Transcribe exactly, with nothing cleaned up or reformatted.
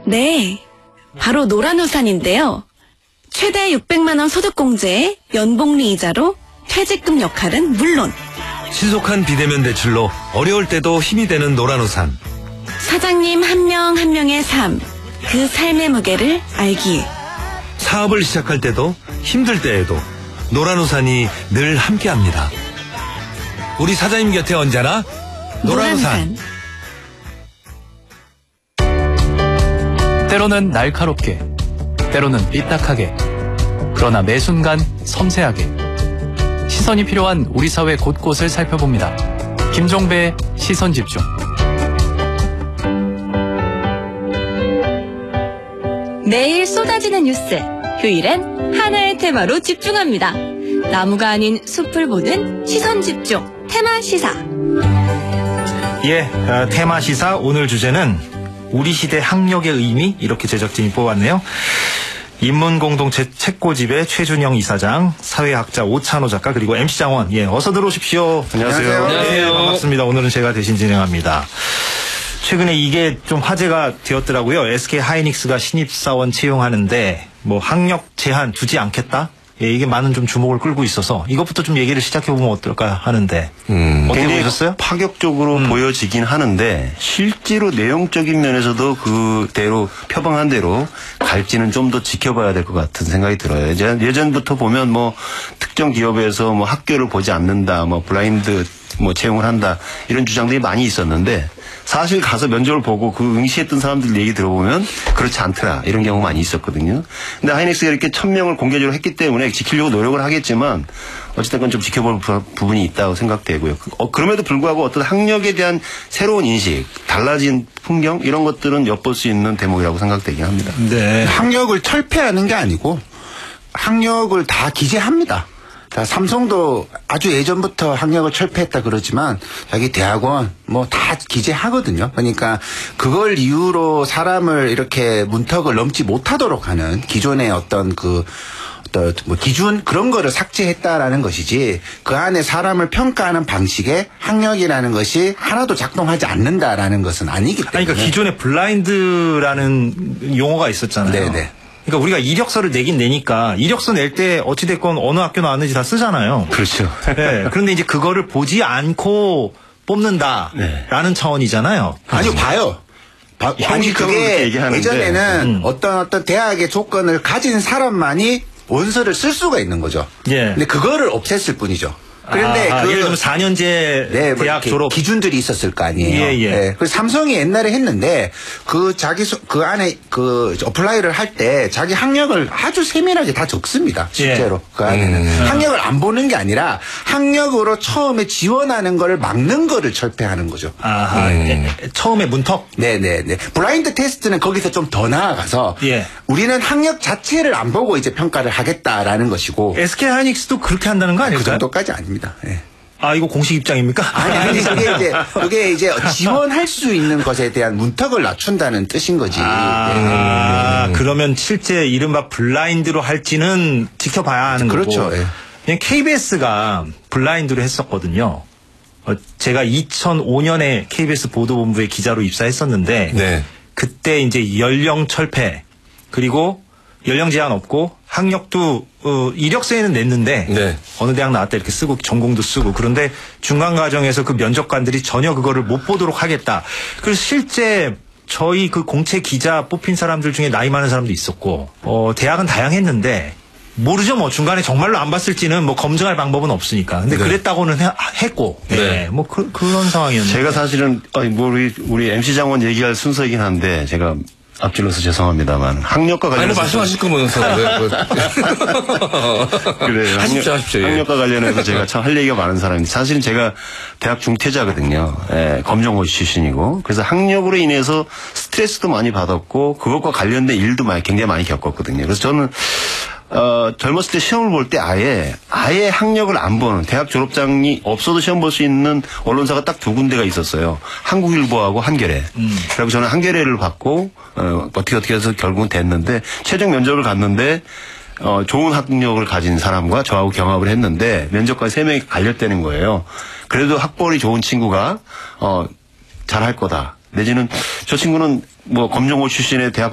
네, 바로 노란우산인데요. 최대 육백만 원 소득공제에 연봉리 이자로 퇴직금 역할은 물론 신속한 비대면 대출로 어려울 때도 힘이 되는 노란우산. 사장님 한 명 한 명의 삶, 그 삶의 무게를 알기에 사업을 시작할 때도 힘들 때에도 노란우산이 늘 함께합니다. 우리 사장님 곁에 언제나 노란우산. 때로는 날카롭게, 때로는 삐딱하게, 그러나 매 순간 섬세하게 시선이 필요한 우리 사회 곳곳을 살펴봅니다. 김종배의 시선집중. 매일 쏟아지는 뉴스, 휴일엔 하나의 테마로 집중합니다. 나무가 아닌 숲을 보는 시선집중 테마 시사. 예, 어, 테마 시사 오늘 주제는 우리 시대 학력의 의미, 이렇게 제작진이 뽑았네요. 인문공동체 책고집의 최준영 이사장, 사회학자 오찬호 작가, 그리고 엠씨 장원. 예, 어서 들어오십시오. 안녕하세요. 네, 반갑습니다. 오늘은 제가 대신 진행합니다. 최근에 이게 좀 화제가 되었더라고요. 에스케이 하이닉스가 신입사원 채용하는데 뭐 학력 제한 두지 않겠다? 예, 이게 많은 좀 주목을 끌고 있어서 이것부터 좀 얘기를 시작해보면 어떨까 하는데. 음, 어떻게 굉장히 보셨어요? 파격적으로 음. 보여지긴 하는데 실제로 내용적인 면에서도 그대로 표방한 대로 갈지는 좀 더 지켜봐야 될 것 같은 생각이 들어요. 이제 예전부터 보면 뭐 특정 기업에서 뭐 학교를 보지 않는다, 뭐 블라인드 뭐 채용을 한다 이런 주장들이 많이 있었는데 사실 가서 면접을 보고 그 응시했던 사람들 얘기 들어보면 그렇지 않더라 이런 경우 많이 있었거든요. 근데 하이닉스가 이렇게 천 명을 공개적으로 했기 때문에 지키려고 노력을 하겠지만 어쨌든 좀 지켜볼 부분이 있다고 생각되고요. 어, 그럼에도 불구하고 어떤 학력에 대한 새로운 인식, 달라진 풍경 이런 것들은 엿볼 수 있는 대목이라고 생각되긴 합니다. 네. 학력을 철폐하는 게 아니고 학력을 다 기재합니다. 다 삼성도 아주 예전부터 학력을 철폐했다 그러지만 자기 대학원 뭐 다 기재하거든요. 그러니까 그걸 이유로 사람을 이렇게 문턱을 넘지 못하도록 하는 기존의 어떤 그 어떤 뭐 기준 그런 거를 삭제했다라는 것이지 그 안에 사람을 평가하는 방식에 학력이라는 것이 하나도 작동하지 않는다라는 것은 아니기 때문에. 아니, 그러니까 기존에 블라인드라는 용어가 있었잖아요. 네네. 그러니까 우리가 이력서를 내긴 내니까 이력서 낼 때 어찌됐건 어느 학교 나왔는지 다 쓰잖아요. 그렇죠. 네. 그런데 이제 그거를 보지 않고 뽑는다라는 네. 차원이잖아요. 아니요, 봐요. 봐, 아니, 그게 예전에는 음. 어떤 어떤 대학의 조건을 가진 사람만이 원서를 쓸 수가 있는 거죠. 예. 근데 그거를 없앴을 뿐이죠. 그런데 아, 그 예를 들면 사 년제 네, 대학 뭐 졸업 기준들이 있었을 거 아니에요. 예, 예. 네. 그래서 삼성이 옛날에 했는데 그 자기 소, 그 안에 그 어플라이를 할 때 자기 학력을 아주 세밀하게 다 적습니다. 실제로 예. 그 안에는 음. 학력을 안 보는 게 아니라 학력으로 처음에 지원하는 걸 막는 거를 철폐하는 거죠. 아하. 음. 처음에 문턱. 네네네. 네. 블라인드 테스트는 거기서 좀 더 나아가서 예. 우리는 학력 자체를 안 보고 이제 평가를 하겠다라는 것이고. 에스케이 하이닉스도 그렇게 한다는 거 아닐까요? 그 정도까지 아닙니다. 네. 아, 이거 공식 입장입니까? 아니, 아니, 그게 이제, 그게 이제 지원할 수 있는 것에 대한 문턱을 낮춘다는 뜻인 거지. 아, 네. 그러면 실제 이른바 블라인드로 할지는 지켜봐야 하는 그렇죠. 거고. 그렇죠. 네. 케이비에스가 블라인드로 했었거든요. 어, 제가 이천오 년에 케이비에스 보도본부에 기자로 입사했었는데, 네. 그때 이제 연령 철폐, 그리고 연령 제한 없고 학력도 어, 이력서에는 냈는데 네. 어느 대학 나왔다 이렇게 쓰고 전공도 쓰고 그런데 중간 과정에서 그 면접관들이 전혀 그거를 못 보도록 하겠다. 그래서 실제 저희 그 공채 기자 뽑힌 사람들 중에 나이 많은 사람도 있었고 어, 대학은 다양했는데 모르죠. 뭐 중간에 정말로 안 봤을지는 뭐 검증할 방법은 없으니까. 근데 네. 그랬다고는 해, 했고, 네, 네. 뭐 그, 그런 상황이었는데. 제가 사실은 아니 뭐 우리 우리 엠씨 장원 얘기할 순서이긴 한데 제가. 앞질러서 죄송합니다만 학력과 관련해서 아니 말씀하실 거면서 그래요. 하십시오, 하십시오. 학력과 관련해서 제가 참 할 얘기가 많은 사람인데 사실은 제가 대학 중퇴자거든요. 예, 검정고시 출신이고 그래서 학력으로 인해서 스트레스도 많이 받았고 그것과 관련된 일도 많이 굉장히 많이 겪었거든요. 그래서 저는 어, 젊었을 때 시험을 볼 때 아예, 아예 학력을 안 보는, 대학 졸업장이 없어도 시험 볼 수 있는 언론사가 딱 두 군데가 있었어요. 한국일보하고 한겨레. 음. 그리고 저는 한겨레를 받고, 어, 어떻게 어떻게 해서 결국은 됐는데, 최종 면접을 갔는데, 어, 좋은 학력을 가진 사람과 저하고 경합을 했는데, 면접관 세 명이 갈렸다는 거예요. 그래도 학벌이 좋은 친구가, 어, 잘할 거다. 내지는 저 친구는 뭐 검정고 출신의 대학